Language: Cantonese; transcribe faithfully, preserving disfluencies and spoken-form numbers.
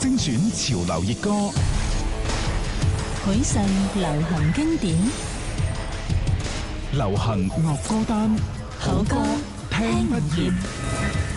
精選潮流熱歌， 許盛流行經典， 流行樂歌單， 好歌聽不厭。